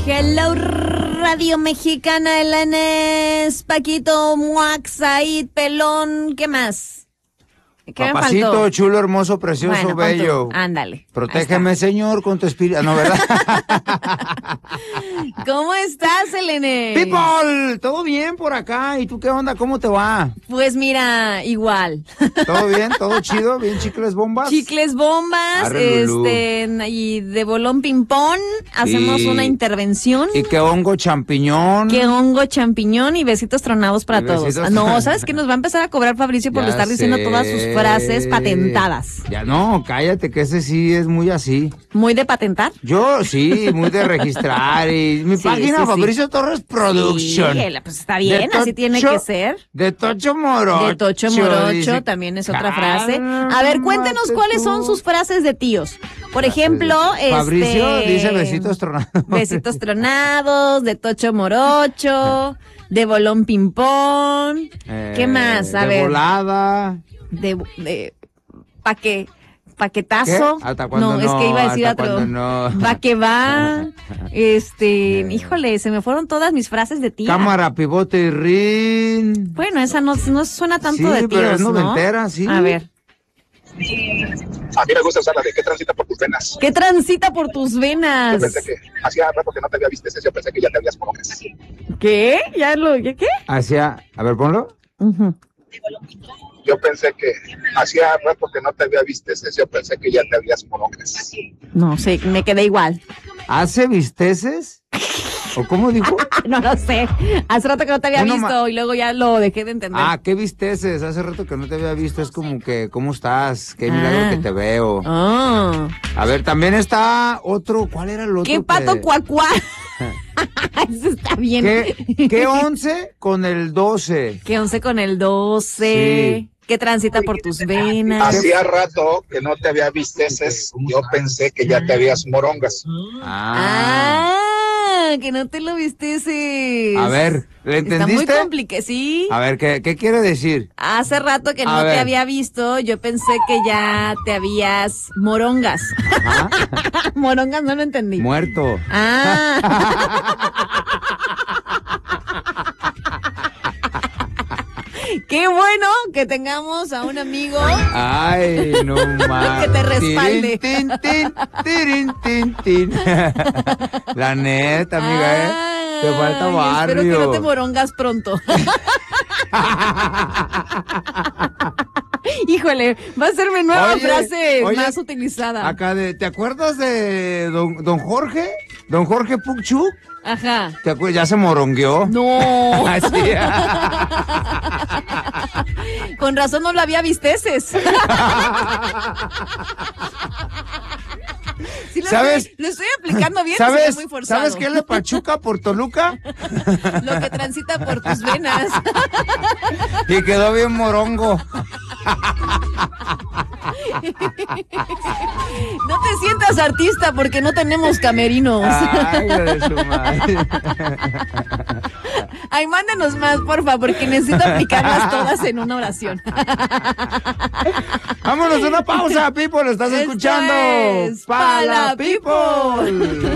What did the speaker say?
Hello, Radio Mexicana, Elanes, Paquito, Muac, Said, Pelón, ¿qué más? ¿Qué Papacito, me faltó? chulo, hermoso, precioso, Bueno, bello. Ándale. Protégeme, Señor, con tu espíritu. No, ¿verdad? ¿Cómo estás, Elene? People, ¿todo bien por acá? ¿Y tú qué onda? ¿Cómo te va? Pues mira, igual. ¿Todo bien? ¿Todo chido? ¿Bien chicles bombas? Chicles bombas, Arre, Lulú. y de bolón ping-pong, hacemos Y- una intervención. ¿Y qué hongo champiñón? Que hongo, champiñón y besitos tronados para Y todos. besitos No, ¿sabes qué? Nos va a empezar a cobrar Fabricio por Ya estar diciendo sé. todas sus frases patentadas. Ya no, cállate, que ese sí es muy así. ¿Muy de patentar? Yo sí, muy de registrar y mi Sí, página sí, sí. Fabricio Torres Production. Sí, pues está bien, De así tiene Tocho- que ser. De Tocho Morocho. De Tocho Morocho dice. también es otra frase. A ver, cuéntenos Cálmate cuáles tú. son sus frases de tíos. Por ejemplo, Fabricio dice besitos tronados. Besitos tronados, de Tocho Morocho, de bolón ping-pong. ¿Qué más? A de ver. volada. De paquetazo. ¿Qué? ¿Hasta cuándo no, es que iba a decir ¿Hasta otro. cuándo no? Va que va. Híjole, se me fueron todas mis frases de tía. Cámara, pivote y rin. Bueno, esa no suena tanto Sí, de tíos, pero es ¿no? noventera, sí. A ver. A mí me gusta usar la de ¿qué transita por tus venas? ¿Qué transita por tus Yo venas? pensé que hacía rato que no te había visto ese, yo pensé que ya te habías colocado. ¿Qué? ¿Qué? Hacia, a ver, ponlo. Ujú. Yo pensé que hacía rato que no te había visto ese, yo pensé que ya te habías colocado. No sé, me quedé igual. ¿Hace visteces? ¿O cómo dijo? No lo sé. Hace rato que no te había Uno visto y luego ya lo dejé de entender. Ah, ¿qué visteces? Hace rato que no te había visto. Es como que, ¿cómo estás? Qué milagro que te veo. Ah. A ver, también está otro. ¿Cuál era el otro? ¿Qué pato cuacuá? Eso está bien. ¿Qué 11 con el 12? ¿Qué 11 con el 12? Sí. ¿Qué transita por tus venas? Hacía rato que no te había visto ese, yo pensé que ya te habías morongas. Que no te lo viste ese. A ver, ¿le entendiste? Está muy complicado, sí. A ver, ¿qué quiere decir? Hace rato que A no te ver. había visto, yo pensé que ya te habías morongas. Ajá. Morongas no lo entendí. Muerto. Qué bueno que tengamos a un amigo. Ay, no más. Que te respalde. Tin, tin, tirin, tin, tin. La neta, amiga, Te falta Ay, barrio. espero que no te morongas pronto. Híjole, va a ser mi nueva Oye, frase oye, más utilizada. Acá ¿te acuerdas de don Jorge? Don Jorge Puchuk. Ajá. Ya se morongueó. No. Así. Con razón no lo había visteces. Sí, ¿Sabes? Lo estoy aplicando bien, sería ¿Sabes? muy forzado. ¿Sabes qué es la Pachuca por Toluca? Lo que transita por tus venas. Y quedó bien morongo. No te sientas artista porque no tenemos camerinos. Ay, de su madre. Ay, mándenos más, porfa, porque necesito aplicarlas todas en una oración. Vámonos a una pausa, People. Estás Esto escuchando es Pa' la People.